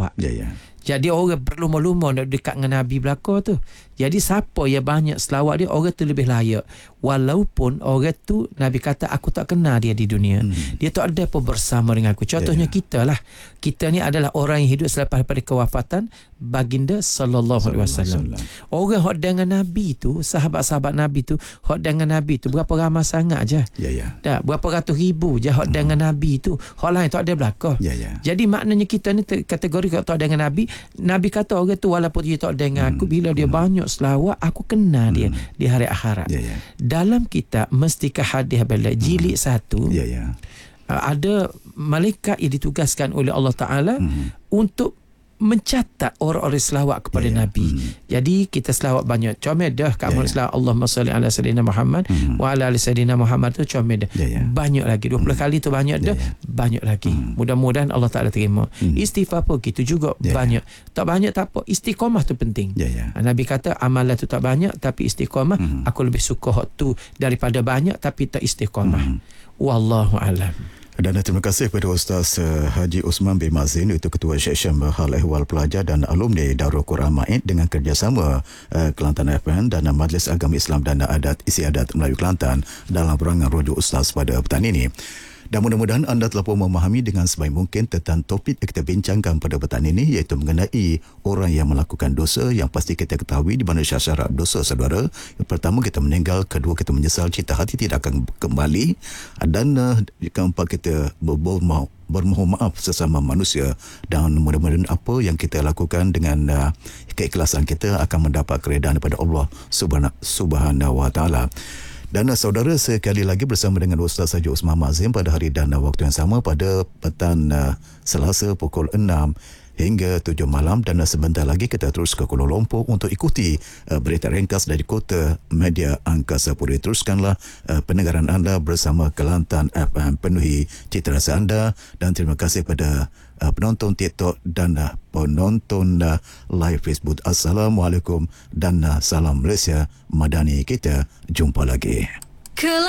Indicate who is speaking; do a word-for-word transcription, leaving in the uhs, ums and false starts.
Speaker 1: selawat.
Speaker 2: Ya, ya.
Speaker 1: Jadi orang berlumur-lumur nak dekat dengan Nabi belakang tu. Jadi siapa yang banyak selawat dia, orang tu lebih layak. Walaupun orang tu Nabi kata aku tak kenal dia di dunia. Hmm. Dia tak ada pun bersama dengan aku. Contohnya yeah, yeah. kita lah. Kita ni adalah orang yang hidup selepas daripada kewafatan baginda sallallahu alaihi wasallam. Orang hok dengan Nabi tu, sahabat-sahabat Nabi tu, hok dengan Nabi tu berapa ramai sangat je.
Speaker 2: Ya, ya.
Speaker 1: Tak, berapa ratus ribu je hok hmm. dengan Nabi tu. Hok lain tak ada belakang.
Speaker 2: Ya, ya.
Speaker 1: Jadi maknanya kita ni kategori kalau tak dengan Nabi, Nabi kata orang tu walaupun dia tak dengan hmm. aku, bila dia hmm. banyak selawat, aku kenal dia hmm. di hari akhirat.
Speaker 2: Ya, ya.
Speaker 1: Dalam kitab Mestika Hadis Bala jilid hmm. satu,
Speaker 2: ya, ya.
Speaker 1: ada malaikat yang ditugaskan oleh Allah Ta'ala hmm. untuk mencatat orang-orang selawat kepada yeah, Nabi. Hmm. Jadi kita selawat banyak. Comel dah kamu yeah, selawat Allahumma salli ala sayyidina Muhammad hmm. wa ala ali sayyidina Muhammad tu comel dah. Yeah, yeah. Banyak lagi. dua puluh hmm. kali tu banyak dah. Yeah, yeah. Banyak lagi. Hmm. Mudah-mudahan Allah Ta'ala terima. Hmm. Istighfar pun gitu juga yeah, banyak. Yeah. Tak banyak tak apa. Istiqamah tu penting. Yeah, yeah. Nabi kata amalan tu tak banyak tapi istiqamah. Hmm. Aku lebih suka hak tu daripada banyak tapi tak istiqamah. Hmm. Wallahu a'lam.
Speaker 2: Dan terima kasih kepada Ustaz Haji Osman bin Mazin, itu Ketua Seksyen Hal Ehwal Pelajar dan Alumni Darul Quran Ma'id dengan kerjasama uh, Kelantan F M dan Majlis Agama Islam dan Adat Istiadat Melayu Kelantan dalam perangan rujuk Ustaz pada petang ini. Dan mudah-mudahan anda telah pun memahami dengan sebaik mungkin tentang topik yang kita bincangkan pada petang ini, iaitu mengenai orang yang melakukan dosa yang pasti kita ketahui di mana syarat dosa, saudara. Yang pertama, kita meninggal. Kedua, kita menyesal, cita hati tidak akan kembali. Dan uh, keempat, kita bermohon bermohon maaf sesama manusia. Dan mudah-mudahan apa yang kita lakukan dengan uh, keikhlasan kita akan mendapat keredaan daripada Allah Subhanahu wa taala. Dan saudara, sekali lagi bersama dengan Ustaz Haji Osman Mazin pada hari dan waktu yang sama pada petang uh, Selasa pukul enam hingga tujuh malam. Dan sebentar lagi kita terus ke Kuala Lumpur untuk ikuti uh, berita ringkas dari Kota Media Angkasa Puri. Teruskanlah uh, pendengaran anda bersama Kelantan F M. Penuhi cita rasa anda, dan terima kasih pada uh, penonton TikTok dan uh, penonton uh, live Facebook. Assalamualaikum dan uh, salam Malaysia Madani. Kita jumpa lagi.